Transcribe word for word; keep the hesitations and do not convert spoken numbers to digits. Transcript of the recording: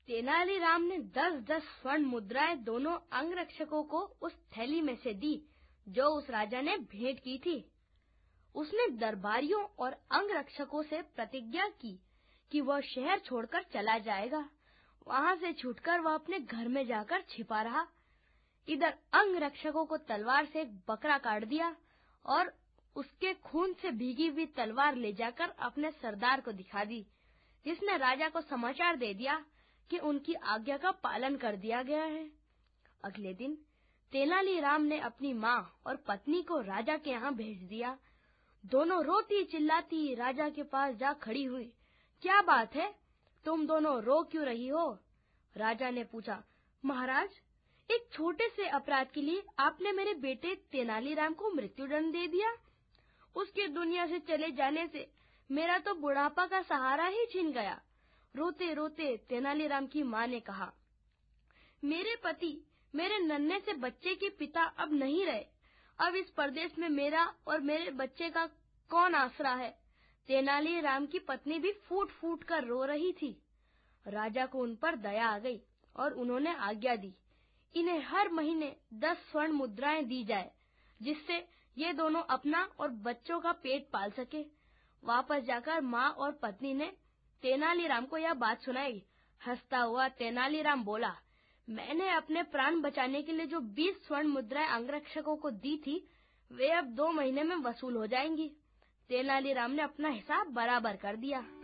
तेनालीराम ने दस दस स्वर्ण मुद्राएं दोनों अंगरक्षकों को उस थैली में से दी जो उस राजा ने भेंट की थी। उसने दरबारियों और अंगरक्षकों से प्रतिज्ञा की कि वह शहर छोड़कर चला जाएगा। वहां से छूटकर वह अपने घर में जाकर छिपा रहा। इधर अंगरक्षकों को तलवार से एक बकरा काट दिया और उसके खून से भीगी हुई तलवार ले जाकर अपने सरदार को दिखा दी, जिसने राजा को समाचार दे दिया कि उनकी आज्ञा का पालन कर दिया गया है। अगले दिन तेनालीराम ने अपनी माँ और पत्नी को राजा के यहाँ भेज दिया। दोनों रोती चिल्लाती राजा के पास जा खड़ी हुई। क्या बात है, तुम दोनों रो क्यों रही हो? राजा ने पूछा। महाराज, एक छोटे से अपराध के लिए आपने मेरे बेटे तेनालीराम को मृत्युदंड दे दिया। उसके दुनिया से चले जाने से मेरा तो बुढ़ापा का सहारा ही छिन गया। रोते रोते तेनालीराम की माँ ने कहा, मेरे पति मेरे नन्हे से बच्चे के पिता अब नहीं रहे। अब इस परदेश में मेरा और मेरे बच्चे का कौन आसरा है? तेनालीराम की पत्नी भी फूट फूट कर रो रही थी। राजा को उन पर दया आ गई और उन्होंने आज्ञा दी, इन्हें हर महीने दस स्वर्ण मुद्राएं दी जाए, जिससे ये दोनों अपना और बच्चों का पेट पाल सके। वापस जाकर माँ और पत्नी ने तेनालीराम को यह बात सुनाई। हंसता हुआ तेनालीराम बोला, मैंने अपने प्राण बचाने के लिए जो बीस स्वर्ण मुद्राएं अंगरक्षकों को दी थी, वे अब दो महीने में वसूल हो जाएंगी। तेनालीराम ने अपना हिसाब बराबर कर दिया।